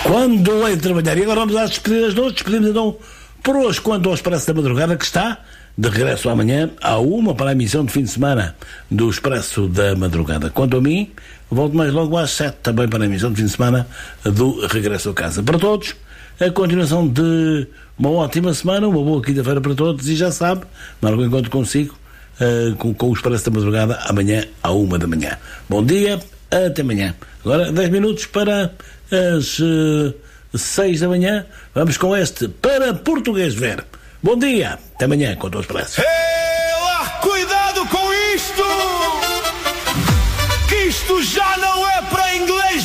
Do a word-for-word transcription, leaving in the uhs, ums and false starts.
Quando é trabalhar. E agora vamos às despedidas de hoje. Despedimos então por hoje quanto ao Expresso da Madrugada, que está de regresso amanhã à uma para a emissão de fim de semana do Expresso da Madrugada. Quanto a mim, volto mais logo às sete também para a emissão de fim de semana do Regresso a Casa. Para todos, a continuação de uma ótima semana, uma boa quinta-feira para todos, e já sabe, marco um encontro consigo uh, com, com o Expresso da Madrugada amanhã à uma da manhã. Bom dia, até amanhã. Agora dez minutos para as uh, seis da manhã. Vamos com este para Português Ver. Bom dia, até amanhã com o Expresso. Ela, cuidado com isto, que isto já não é para inglês.